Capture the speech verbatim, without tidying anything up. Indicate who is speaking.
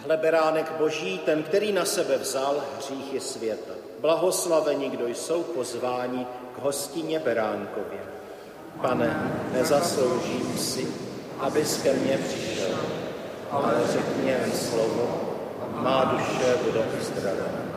Speaker 1: Hle beránek Boží, ten, který na sebe vzal hříchy světa. Blahoslaveni, kdo jsou pozváni k hostině beránkově. Pane, nezasloužím si, abys ke mně přišel, ale řekni jen slovo, má duše bude uzdravena.